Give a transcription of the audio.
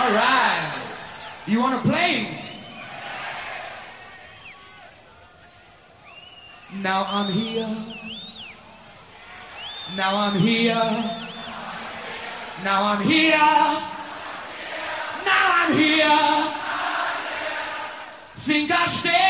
All right. You want to play? Now I'm here. Now I'm here. Now I'm here. Now I'm here. Think I stay.